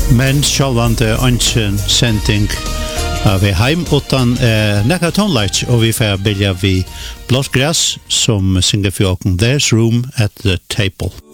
Men sjálvande ønsken sending vi heim utan nekka tonelage og vi får bilja vi Blått Græs som synger for åkken There's Room at the Table.